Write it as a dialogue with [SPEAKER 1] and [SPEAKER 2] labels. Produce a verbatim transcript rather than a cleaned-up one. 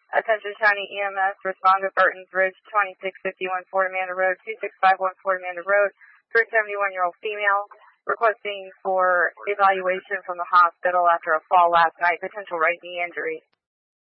[SPEAKER 1] Attention County E M S, respond to Burton's Ridge, twenty-six fifty-one Fort Amanda Road, two six five one Fort Amanda Road, for a seventy-one-year-old female requesting for evaluation from the hospital after a fall last night, potential right knee injury.